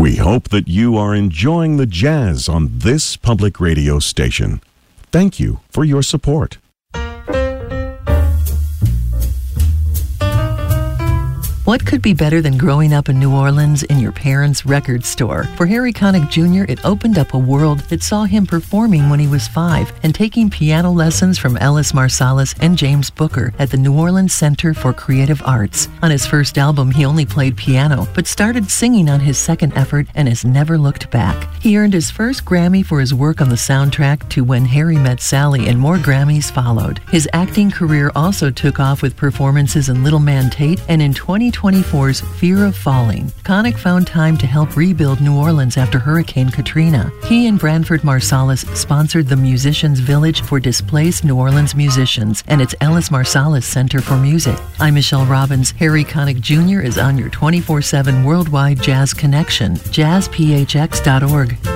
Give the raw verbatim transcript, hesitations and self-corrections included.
We hope that you are enjoying the jazz on this public radio station. Thank you for your support. What could be better than growing up in New Orleans in your parents' record store? For Harry Connick Junior, it opened up a world that saw him performing when he was five and taking piano lessons from Ellis Marsalis and James Booker at the New Orleans Center for Creative Arts. On his first album, he only played piano, but started singing on his second effort and has never looked back. He earned his first Grammy for his work on the soundtrack to When Harry Met Sally, and more Grammys followed. His acting career also took off with performances in Little Man Tate and in twenty twenty-four's Fear of Falling. Connick found time to help rebuild New Orleans after Hurricane Katrina. He and Branford Marsalis sponsored the Musicians Village for displaced New Orleans musicians and its Ellis Marsalis Center for Music. I'm Michelle Robbins. Harry Connick Junior is on your twenty-four seven worldwide jazz connection, jazz p h x dot org.